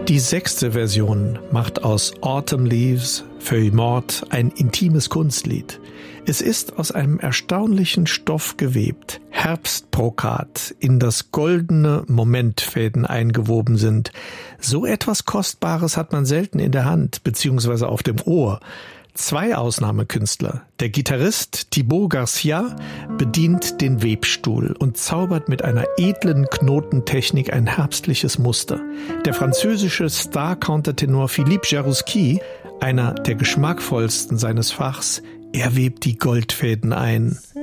Die 6. Version macht aus Autumn Leaves, Feuilles Mortes ein intimes Kunstlied. Es ist aus einem erstaunlichen Stoff gewebt, Herbstbrokat, in das goldene Momentfäden eingewoben sind. So etwas Kostbares hat man selten in der Hand bzw. auf dem Ohr. 2 Ausnahmekünstler. Der Gitarrist Thibaut Garcia bedient den Webstuhl und zaubert mit einer edlen Knotentechnik ein herbstliches Muster. Der französische Star-Countertenor Philippe Jarouski, einer der geschmackvollsten seines Fachs, er webt die Goldfäden ein.